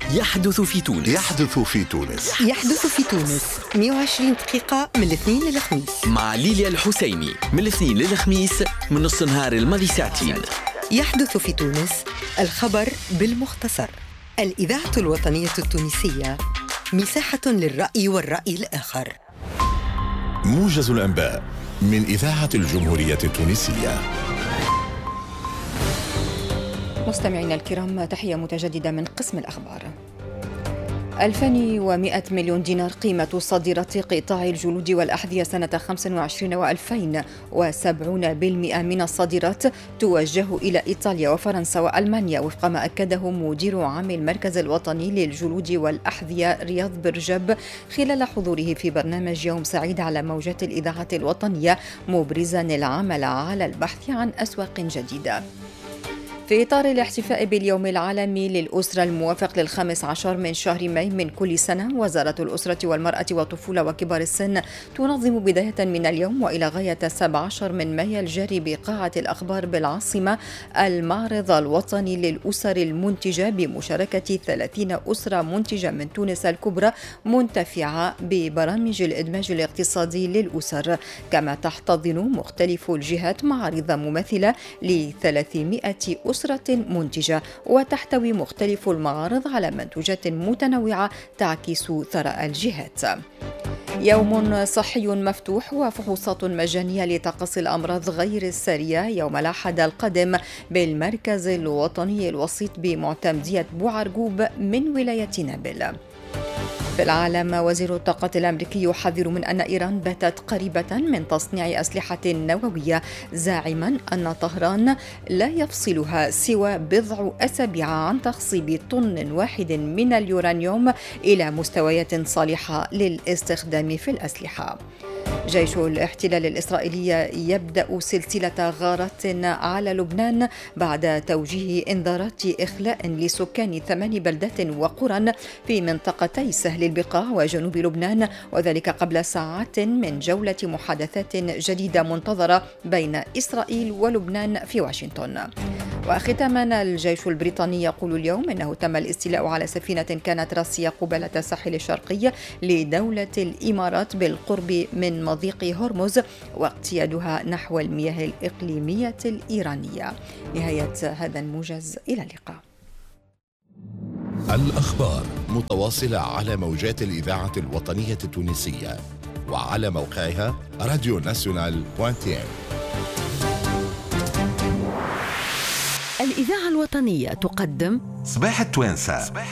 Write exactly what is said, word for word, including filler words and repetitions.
يحدث في تونس. يحدث في تونس يحدث في تونس مئة وعشرين دقيقة من الاثنين للخميس مع ليليا الحسيني من الاثنين للخميس من نص نهار الماضي ساعتين. يحدث في تونس، الخبر بالمختصر. الإذاعة الوطنية التونسية، مساحة للرأي والرأي الآخر. موجز الأنباء من إذاعة الجمهورية التونسية. مستمعينا الكرام، تحية متجددة من قسم الأخبار. ألفين ومئة مليون دينار قيمة صادرات قطاع الجلود والأحذية سنة خمسة وعشرين وألفين وسبعون بالمئة من الصادرات توجه إلى إيطاليا وفرنسا وألمانيا، وفق ما أكده مدير عام المركز الوطني للجلود والأحذية رياض برجب خلال حضوره في برنامج يوم سعيد على موجات الإذاعة الوطنية، مبرزا العمل على البحث عن أسواق جديدة. في إطار الاحتفاء باليوم العالمي للأسرة الموافق للخامس عشر من شهر ماي من كل سنة، وزارة الأسرة والمرأة والطفولة وكبار السن تنظم بداية من اليوم وإلى غاية سبعة عشر من ماي الجاري بقاعة الأخبار بالعاصمة المعرض الوطني للأسر المنتجة بمشاركة ثلاثين أسرة منتجة من تونس الكبرى منتفعة ببرامج الإدماج الاقتصادي للأسر. كما تحتضن مختلف الجهات معارض مماثلة لثلاثمئة أسرة أسرة منتجة، وتحتوي مختلف المعارض على منتوجات متنوعة تعكس ثراء الجهات. يوم صحي مفتوح وفحوصات مجانية لتقصي الأمراض غير السارية يوم الأحد القادم بالمركز الوطني الوسيط بمعتمدية بوعرقوب من ولاية نابل. في العالم، وزير الطاقة الأمريكي يحذر من أن إيران باتت قريبة من تصنيع أسلحة نووية، زاعما أن طهران لا يفصلها سوى بضع أسابيع عن تخصيب طن واحد من اليورانيوم إلى مستويات صالحة للاستخدام في الأسلحة. جيش الاحتلال الإسرائيلي يبدأ سلسلة غارات على لبنان بعد توجيه إنذارات إخلاء لسكان ثمان بلدات وقرى في منطقتي سهل البقاع وجنوب لبنان، وذلك قبل ساعات من جولة محادثات جديدة منتظرة بين إسرائيل ولبنان في واشنطن. وختاما، الجيش البريطاني يقول اليوم إنه تم الاستيلاء على سفينة كانت راسية قبالة الساحل الشرقي لدولة الإمارات بالقرب من مضيق هرمز، واقتيادها نحو المياه الإقليمية الإيرانية. نهاية هذا الموجز، إلى اللقاء. الأخبار متواصلة على موجات الإذاعة الوطنية التونسية وعلى موقعها راديو ناسيونال بوانتين. الإذاعة الوطنية تقدم صباح التوانسة.